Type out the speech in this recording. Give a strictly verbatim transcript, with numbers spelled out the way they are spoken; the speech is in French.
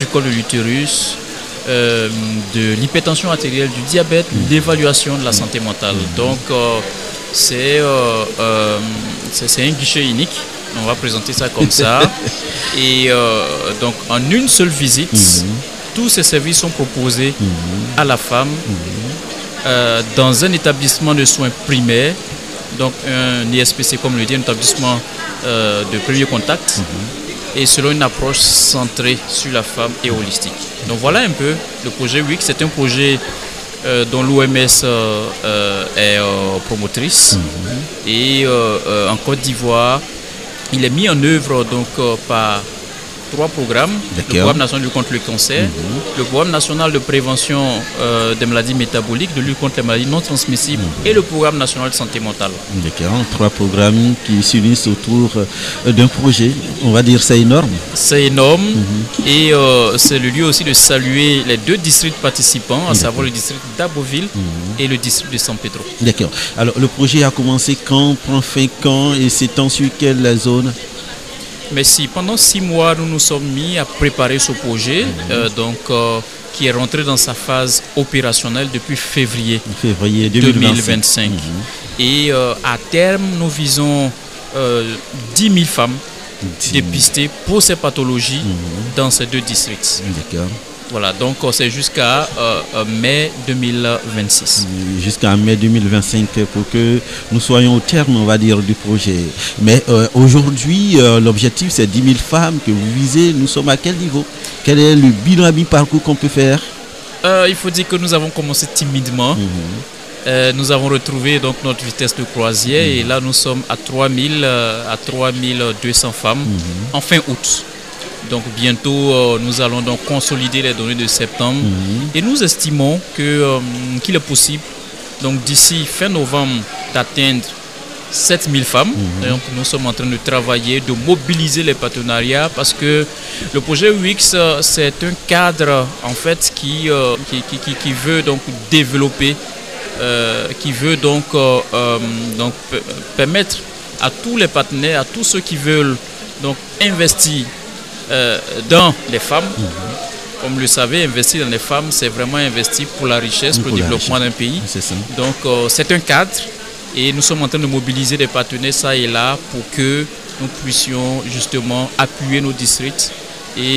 col de l'utérus, euh, de l'hypertension artérielle, du diabète, l'évaluation de la santé mentale. Donc, euh, c'est euh, euh, un guichet unique. On va présenter ça comme ça. Et euh, donc, en une seule visite, mmh. tous ces services sont proposés mmh. à la femme mmh. euh, dans un établissement de soins primaires, donc un I S P C, comme le dit, un établissement euh, de premier contact, mmh. et selon une approche centrée sur la femme et holistique. Donc, voilà un peu le projet W I C. C'est un projet euh, dont l'O M S euh, euh, est euh, promotrice. Mmh. Et euh, euh, en Côte d'Ivoire, il est mis en œuvre donc, euh, par trois programmes. Le programme national de lutte contre le cancer, mmh. le programme national de prévention euh, des maladies métaboliques, de lutte contre les maladies non transmissibles mmh. et le programme national de santé mentale. D'accord, trois programmes qui s'unissent autour euh, d'un projet. On va dire c'est énorme. C'est énorme mmh. et euh, c'est le lieu aussi de saluer les deux districts participants, à savoir le district d'Aboville mmh. et le district de San Pedro. D'accord. Alors le projet a commencé quand, prend fin quand et s'étend sur quelle zone? Mais si, pendant six mois, nous nous sommes mis à préparer ce projet, mmh. euh, donc, euh, qui est rentré dans sa phase opérationnelle depuis février, février deux mille vingt-cinq. Mmh. Et euh, à terme, nous visons euh, dix mille femmes dix mille dépistées pour ces pathologies mmh. dans ces deux districts. D'accord. Voilà, donc c'est jusqu'à euh, mai deux mille vingt-six. Jusqu'à mai deux mille vingt-cinq pour que nous soyons au terme, on va dire, du projet. Mais euh, aujourd'hui, euh, l'objectif, c'est dix mille femmes que vous visez. Nous sommes à quel niveau? Quel est le bilan à mi-parcours qu'on peut faire? euh, Il faut dire que nous avons commencé timidement. Mmh. Euh, nous avons retrouvé donc notre vitesse de croisière mmh. et là, nous sommes à trois mille, euh, à trois mille deux cents femmes mmh. en fin août. Donc bientôt, euh, nous allons donc consolider les données de septembre mmh. et nous estimons que, euh, qu'il est possible, donc d'ici fin novembre, d'atteindre sept mille femmes. Mmh. Donc nous sommes en train de travailler, de mobiliser les partenariats parce que le projet W I C, c'est un cadre en fait qui, euh, qui, qui, qui, qui veut donc développer, euh, qui veut donc, euh, euh, donc permettre à tous les partenaires, à tous ceux qui veulent donc investir Euh, dans les femmes. Mmh. Comme vous le savez, investir dans les femmes, c'est vraiment investir pour la richesse, pour, pour le développement d'un pays. Donc, euh, c'est un cadre et nous sommes en train de mobiliser des partenaires ça et là pour que nous puissions justement appuyer nos districts